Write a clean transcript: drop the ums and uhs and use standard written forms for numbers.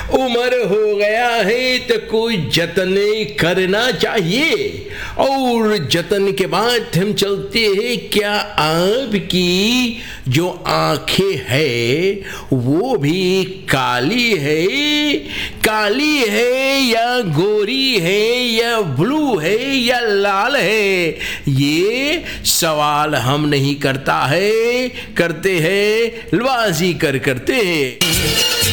उम्र हो गया है तो कोई जतन करना चाहिए। और जतन के बाद हम चलते हैं, क्या आपकी जो आंखें हैं वो भी काली है या गोरी है या ब्लू है या लाल है? ये सवाल हम नहीं करते हैं, लवाजी करते हैं।